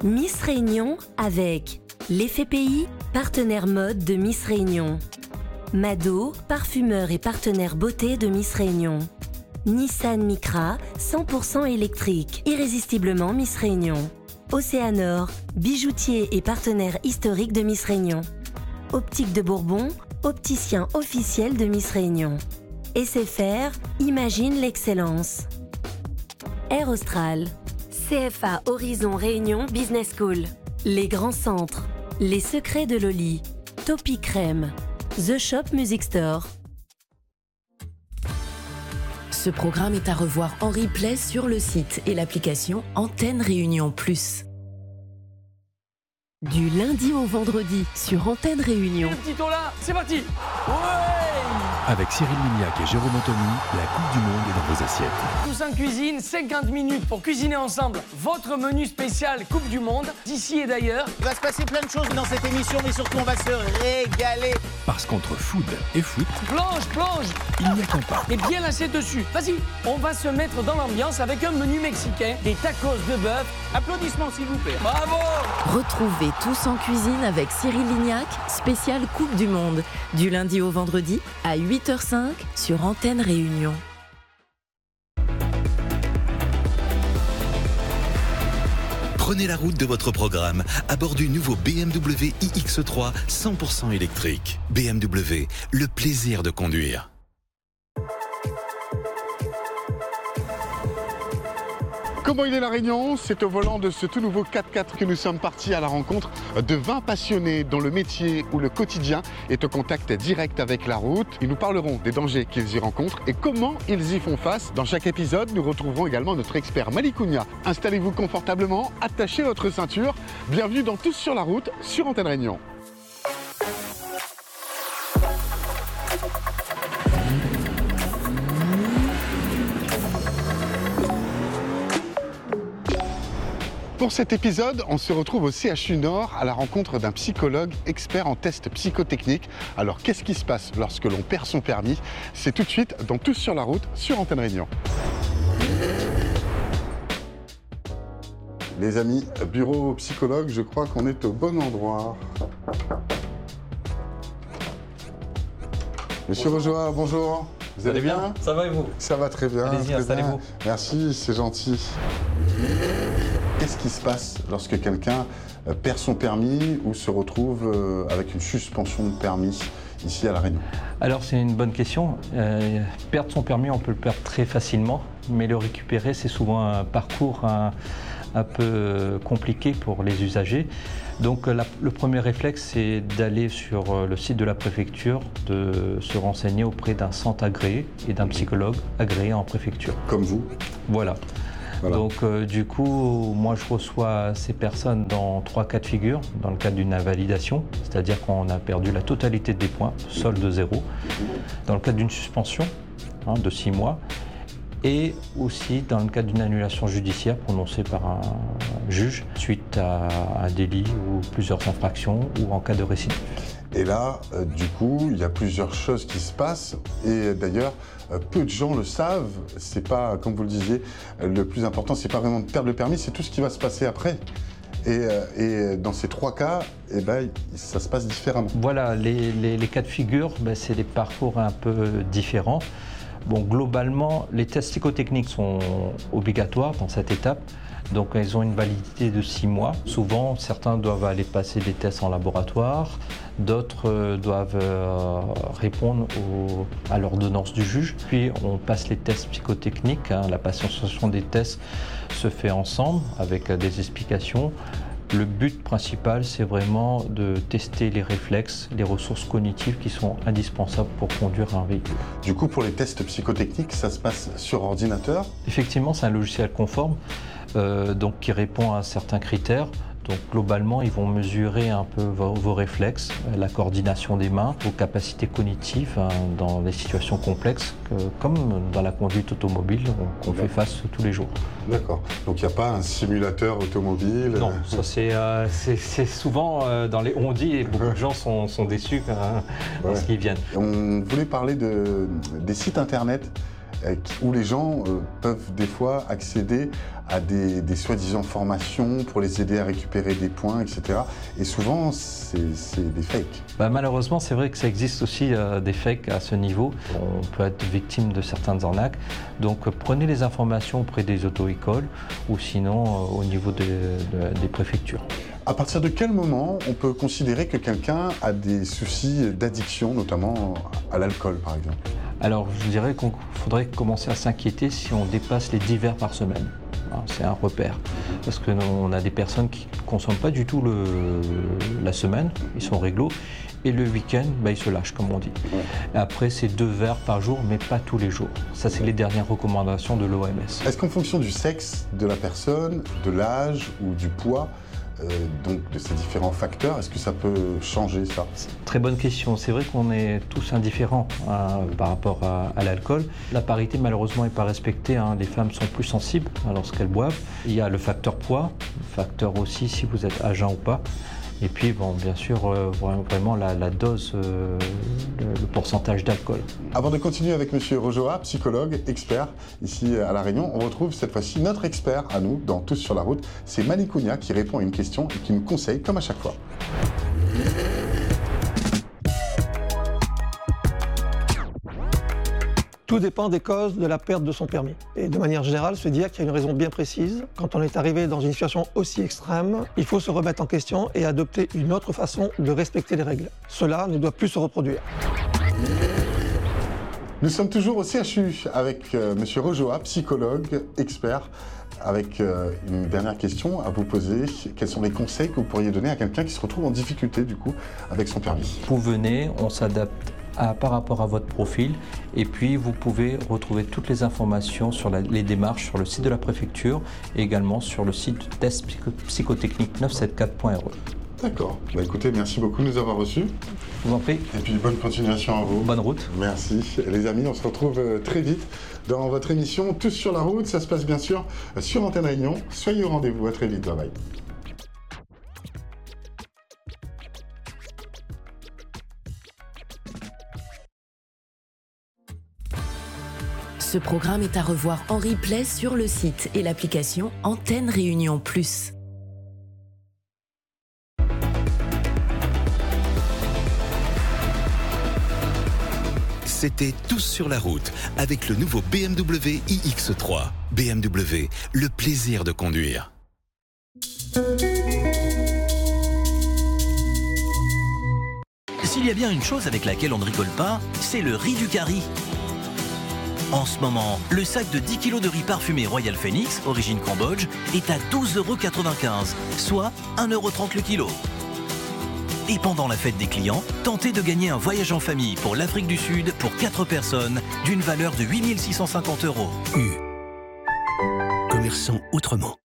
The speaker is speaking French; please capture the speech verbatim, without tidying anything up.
Miss Réunion avec l'Effet Pays, partenaire mode de Miss Réunion. Mado, parfumeur et partenaire beauté de Miss Réunion. Nissan Micra, cent pour cent électrique, irrésistiblement Miss Réunion. Océanor, bijoutier et partenaire historique de Miss Réunion. Optique de Bourbon, opticien officiel de Miss Réunion. S F R, imagine l'excellence. Air Austral, C F A Horizon Réunion Business School. Les grands centres, les secrets de Loli, Topi Crème, The Shop Music Store. Ce programme est à revoir en replay sur le site et l'application Antenne Réunion Plus. Du lundi au vendredi sur Antenne Réunion. Le petit tour là, c'est parti. Ouais. Avec Cyril Lignac et Jérôme Anthony, la Coupe du Monde est dans vos assiettes. Tous en cuisine, cinquante minutes pour cuisiner ensemble votre menu spécial Coupe du Monde, d'ici et d'ailleurs. Il va se passer plein de choses dans cette émission, mais surtout on va se régaler. Parce qu'entre food et foot, plonge, plonge, il n'y a qu'un pas. Et bien lassé dessus. Vas-y, on va se mettre dans l'ambiance avec un menu mexicain, des tacos de bœuf. Applaudissements s'il vous plaît. Bravo. Retrouvez Tous en cuisine avec Cyril Lignac, spécial Coupe du Monde, du lundi au vendredi à huit heures cinq sur Antenne Réunion. Prenez la route de votre programme à bord du nouveau B M W i X trois cent pour cent électrique. B M W, le plaisir de conduire. Comment il est la Réunion? C'est au volant de ce tout nouveau quatre-quatre que nous sommes partis à la rencontre de vingt passionnés dont le métier ou le quotidien est au contact direct avec la route. Ils nous parleront des dangers qu'ils y rencontrent et comment ils y font face. Dans chaque épisode, nous retrouverons également notre expert Malikounia. Installez-vous confortablement, attachez votre ceinture. Bienvenue dans Tous sur la route sur Antenne Réunion. Pour cet épisode, on se retrouve au C H U Nord à la rencontre d'un psychologue expert en tests psychotechniques. Alors qu'est-ce qui se passe lorsque l'on perd son permis? C'est tout de suite dans Tous sur la route sur Antenne Réunion. Les amis, bureau psychologue, je crois qu'on est au bon endroit. Monsieur Rojoa, bonjour. Vous allez bien? Ça va et vous? Ça va très bien. Allez-y, installez-vous. Merci, c'est gentil. Qu'est-ce qui se passe lorsque quelqu'un perd son permis ou se retrouve avec une suspension de permis ici à La Réunion? Alors c'est une bonne question. Euh, perdre son permis, on peut le perdre très facilement, mais le récupérer, c'est souvent un parcours un, un peu compliqué pour les usagers. Donc la, le premier réflexe, c'est d'aller sur le site de la préfecture, de se renseigner auprès d'un centre agréé et d'un psychologue agréé en préfecture. Comme vous? Voilà. Voilà. Donc euh, du coup, moi je reçois ces personnes dans trois cas de figure. Dans le cadre d'une invalidation, c'est-à-dire qu'on a perdu la totalité des points, solde zéro. Dans le cadre d'une suspension hein, de six mois. Et aussi dans le cadre d'une annulation judiciaire prononcée par un juge suite à un délit ou plusieurs infractions ou en cas de récidive. Et là, euh, du coup, il y a plusieurs choses qui se passent. Et d'ailleurs, euh, peu de gens le savent. C'est pas, comme vous le disiez, euh, le plus important, c'est pas vraiment de perdre le permis, c'est tout ce qui va se passer après. Et, euh, et dans ces trois cas, eh ben, ça se passe différemment. Voilà, les, les, les cas de figure, ben, c'est des parcours un peu différents. Bon, globalement, les tests psychotechniques sont obligatoires dans cette étape. Donc, ils ont une validité de six mois. Souvent, certains doivent aller passer des tests en laboratoire. D'autres euh, doivent euh, répondre au, à l'ordonnance du juge. Puis, on passe les tests psychotechniques. Hein. La passation des tests se fait ensemble avec euh, des explications. Le but principal, c'est vraiment de tester les réflexes, les ressources cognitives qui sont indispensables pour conduire un véhicule. Du coup, pour les tests psychotechniques, ça se passe sur ordinateur? Effectivement, c'est un logiciel conforme euh, donc, qui répond à certains critères. Donc globalement, ils vont mesurer un peu vos, vos réflexes, la coordination des mains, vos capacités cognitives hein, dans des situations complexes, que, comme dans la conduite automobile qu'on fait face tous les jours. D'accord. Donc il n'y a pas un simulateur automobile? Non, ça c'est euh, souvent euh, dans les on-dit et beaucoup de gens sont, sont déçus hein, ouais. lorsqu'ils viennent. On voulait parler de, des sites internet. euh, où les gens euh, peuvent des fois accéder à des, des soi-disant formations pour les aider à récupérer des points, et cetera. Et souvent, c'est, c'est des fakes. Bah, malheureusement, c'est vrai que ça existe aussi euh, des fakes à ce niveau. On peut être victime de certaines arnaques. Donc, euh, prenez les informations auprès des auto-écoles ou sinon euh, au niveau de, de, des préfectures. À partir de quel moment on peut considérer que quelqu'un a des soucis d'addiction, notamment à l'alcool, par exemple? Alors, je dirais qu'il faudrait commencer à s'inquiéter si on dépasse les dix verres par semaine. C'est un repère. Parce qu'on a des personnes qui ne consomment pas du tout le, la semaine, ils sont réglo, et le week-end, bah, ils se lâchent, comme on dit. Ouais. Après, c'est deux verres par jour, mais pas tous les jours. Ça, c'est les dernières recommandations de l'O M S. Est-ce qu'en fonction du sexe de la personne, de l'âge ou du poids, Euh, donc de ces différents facteurs, est-ce que ça peut changer ça? Très bonne question. C'est vrai qu'on est tous indifférents hein, par rapport à, à l'alcool. La parité malheureusement n'est pas respectée. Hein. Les femmes sont plus sensibles lorsqu'elles boivent. Il y a le facteur poids, le facteur aussi si vous êtes à jeun ou pas. Et puis, bon, bien sûr, euh, vraiment la, la dose, euh, le, le pourcentage d'alcool. Avant de continuer avec Monsieur Rojoa, psychologue, expert, ici à La Réunion, on retrouve cette fois-ci notre expert à nous, dans Tous sur la route. C'est Malikounia qui répond à une question et qui nous conseille, comme à chaque fois. Tout dépend des causes de la perte de son permis. Et de manière générale, se dire qu'il y a une raison bien précise. Quand on est arrivé dans une situation aussi extrême, il faut se remettre en question et adopter une autre façon de respecter les règles. Cela ne doit plus se reproduire. Nous sommes toujours au C H U avec euh, Monsieur Rojoa, psychologue, expert, avec euh, une dernière question à vous poser. Quels sont les conseils que vous pourriez donner à quelqu'un qui se retrouve en difficulté, du coup, avec son permis? Vous venez, on s'adapte À, par rapport à votre profil et puis vous pouvez retrouver toutes les informations sur la, les démarches sur le site de la préfecture et également sur le site du test psycho, psychotechnique neuf cent soixante-quatorze point R E. D'accord. Bah écoutez, merci beaucoup de nous avoir reçus. Je vous en prie. Et puis bonne continuation à vous. Bonne route. Merci. Les amis, on se retrouve très vite dans votre émission Tous sur la route. Ça se passe bien sûr sur Antenne Réunion. Soyez au rendez-vous. À très vite. Bye bye. Ce programme est à revoir en replay sur le site et l'application Antenne Réunion Plus. C'était Tous sur la route avec le nouveau B M W i X trois. B M W, le plaisir de conduire. S'il y a bien une chose avec laquelle on ne rigole pas, c'est le riz du Cari. En ce moment, le sac de dix kilos de riz parfumé Royal Phoenix, origine Cambodge, est à douze euros quatre-vingt-quinze, soit un euro trente le kilo. Et pendant la fête des clients, tentez de gagner un voyage en famille pour l'Afrique du Sud pour quatre personnes d'une valeur de huit mille six cent cinquante euros. U. Commerçant autrement.